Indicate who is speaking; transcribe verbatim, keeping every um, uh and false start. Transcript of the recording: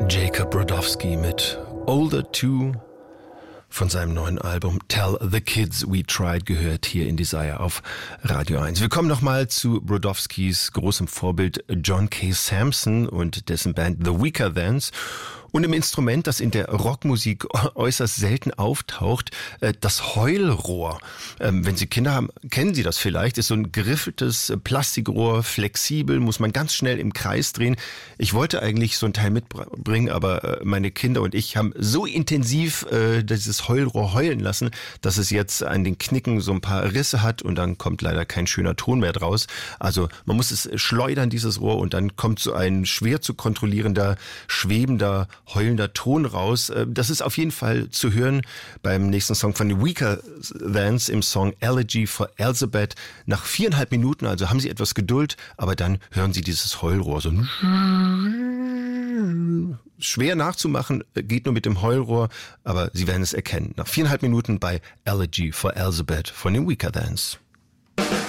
Speaker 1: Jacob Brodowski mit Older Two von seinem neuen Album Tell the Kids We Tried, gehört hier in Desire auf Radio eins. Wir kommen nochmal zu Brodowskis großem Vorbild John K. Samson und dessen Band The Weakerthans und im Instrument, das in der Rockmusik äußerst selten auftaucht, das Heulrohr. Wenn Sie Kinder haben, kennen Sie das vielleicht. Ist so ein geriffeltes Plastikrohr, flexibel, muss man ganz schnell im Kreis drehen. Ich wollte eigentlich so ein Teil mitbringen, aber meine Kinder und ich haben so intensiv dieses Heulrohr heulen lassen, dass es jetzt an den Knicken so ein paar Risse hat und dann kommt leider kein schöner Ton mehr draus. Also man muss es schleudern, dieses Rohr, und dann kommt so ein schwer zu kontrollierender, schwebender, heulender Ton raus. Das ist auf jeden Fall zu hören beim nächsten Song von The Weakerthans im Song Elegy for Elizabeth. Nach viereinhalb Minuten, also haben Sie etwas Geduld, aber dann hören Sie dieses Heulrohr so schwer nachzumachen, geht nur mit dem Heulrohr, aber Sie werden es erkennen. Nach viereinhalb Minuten bei Elegy for Elizabeth von den Weakerthans.